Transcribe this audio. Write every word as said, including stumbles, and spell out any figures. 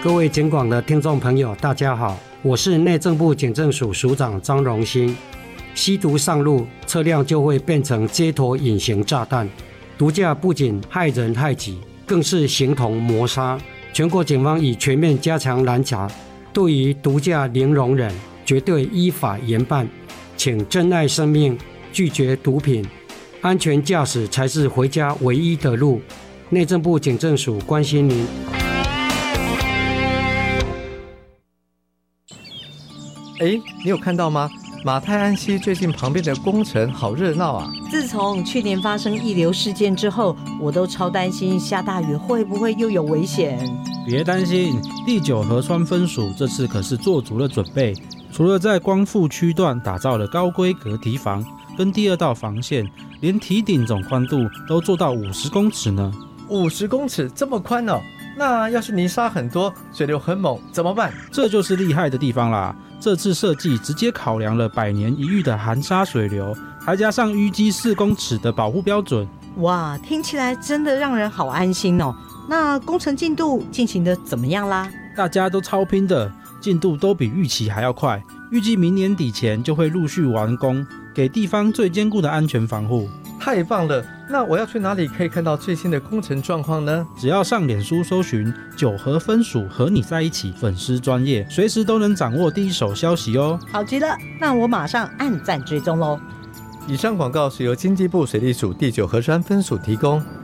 各位警广的听众朋友大家好，我是内政部警政署署长张荣兴。吸毒上路，车辆就会变成街头隐形炸弹，毒驾不仅害人害己，更是形同谋杀。全国警方已全面加强拦查，对于毒驾零容忍，绝对依法严办。请珍爱生命，拒绝毒品，安全驾驶才是回家唯一的路。内政部警政署关心您。 哎，你有看到吗？马太安溪最近旁边的工程好热闹啊！ 自从去年发生溢流事件之后，我都超担心下大雨会不会又有危险。 别担心，第九河川分署这次可是做足了准备，除了在光复区段打造了高规格堤防跟第二道防线，连堤顶总宽度都做到五十公尺呢。 五十公尺这么宽哦？那要是泥沙很多，水流很猛怎么办？ 这就是厉害的地方啦！这次设计直接考量了百年一遇的含沙水流，还加上淤积四公尺的保护标准。 哇，听起来真的让人好安心哦。那工程进度进行的怎么样啦？ 大家都超拼的，进度都比预期还要快，预计明年底前就会陆续完工，给地方最坚固的安全防护。 太棒了！那我要去哪里可以看到最新的工程状况呢？ 只要上脸书搜寻九河分署和你在一起粉丝专页，随时都能掌握第一手消息哦。 好极了，那我马上按赞追踪咯。 以上广告是由经济部水利署第九河川分署提供。